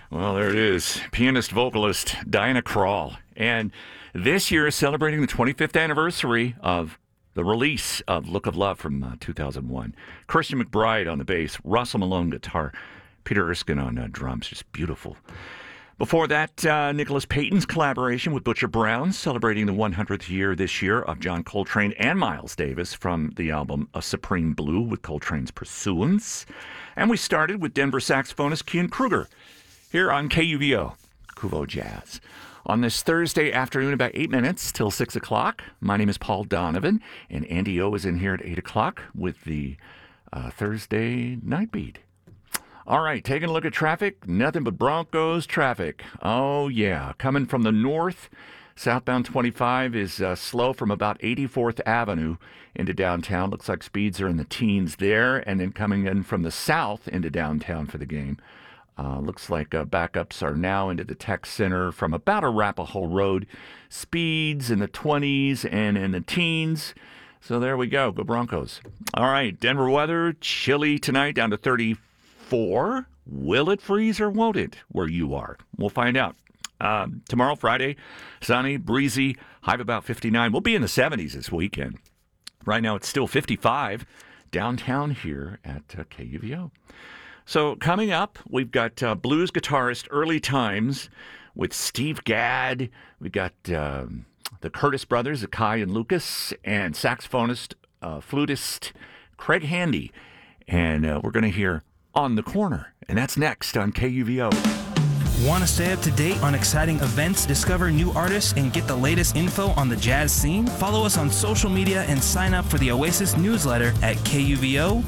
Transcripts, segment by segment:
Well, there it is. Pianist, vocalist Diana Krall. And this year is celebrating the 25th anniversary of the release of Look of Love from 2001. Christian McBride on the bass, Russell Malone guitar, Peter Erskine on drums. Just beautiful. Before that, Nicholas Payton's collaboration with Butcher Brown, celebrating the 100th year this year of John Coltrane and Miles Davis from the album A Supreme Blue with Coltrane's Pursuance. And we started with Denver saxophonist Kian Kruger here on KUVO, KUVO Jazz. On this Thursday afternoon, about 8 minutes till 6 o'clock, my name is Paul Donovan, and Andy O is in here at 8 o'clock with the Thursday Night Beat. All right, taking a look at traffic. Nothing but Broncos traffic. Oh, yeah. Coming from the north, southbound 25 is slow from about 84th Avenue into downtown. Looks like speeds are in the teens there. And then coming in from the south into downtown for the game. Looks like backups are now into the Tech Center from about Arapahoe Road. Speeds in the 20s and in the teens. So there we go. Go Broncos. All right, Denver weather. Chilly tonight, down to 34. Will it freeze or won't it where you are? We'll find out. Tomorrow, Friday, sunny, breezy, high of about 59. We'll be in the 70s this weekend. Right now, it's still 55 downtown here at KUVO. So coming up, we've got blues guitarist Early Times with Steve Gadd. We've got the Curtis brothers, Akai and Lucas, and saxophonist, flutist Craig Handy. And we're going to hear On the Corner, and that's next on KUVO. Want to stay up to date on exciting events, discover new artists, and get the latest info on the jazz scene? Follow us on social media and sign up for the Oasis newsletter at kuvo.org.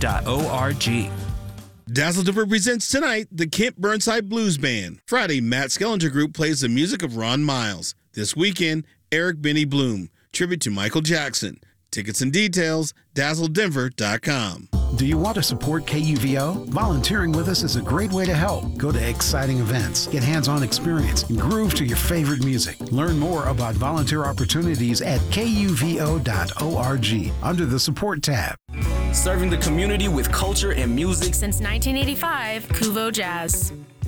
Dazzle Denver presents tonight the Kent Burnside Blues Band. Friday, Matt Skellinger Group plays the music of Ron Miles. This weekend, Eric Benny Bloom, tribute to Michael Jackson. Tickets and details, dazzledenver.com. Do you want to support KUVO? Volunteering with us is a great way to help. Go to exciting events, get hands-on experience, and groove to your favorite music. Learn more about volunteer opportunities at kuvo.org under the Support tab. Serving the community with culture and music since 1985, KUVO Jazz.